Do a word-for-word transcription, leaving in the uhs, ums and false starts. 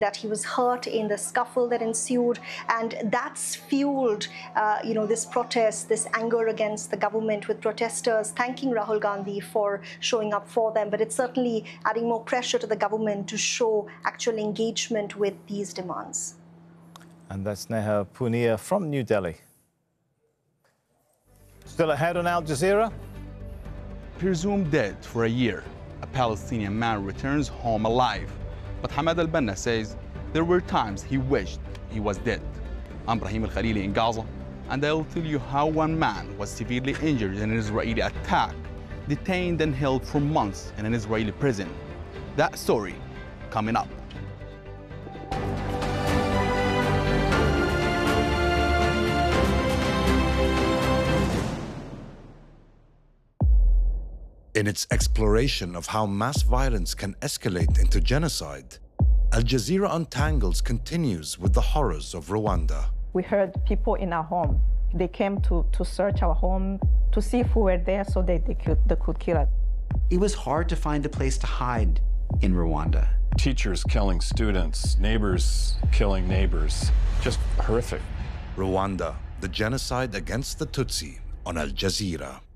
that he was hurt in the scuffle that ensued, and that's fueled, uh, you know, this protest, this anger against the government, with protesters thanking Rahul Gandhi for showing up for them. But it's certainly adding more pressure to the government to show actual engagement with these demands. And that's Neha Punia from New Delhi. Still ahead on Al Jazeera. Presumed dead for a year, a Palestinian man returns home alive. But Hamad al-Banna says there were times he wished he was dead. I'm Brahim al-Khalili in Gaza, and I'll tell you how one man was severely injured in an Israeli attack, detained and held for months in an Israeli prison. That story coming up. In its exploration of how mass violence can escalate into genocide, Al Jazeera Untangles continues with the horrors of Rwanda. We heard people in our home. They came to, to search our home to see if we were there so they, they, could, they could kill us. It was hard to find a place to hide in Rwanda. Teachers killing students, neighbors killing neighbors, just horrific. Rwanda, the genocide against the Tutsi on Al Jazeera.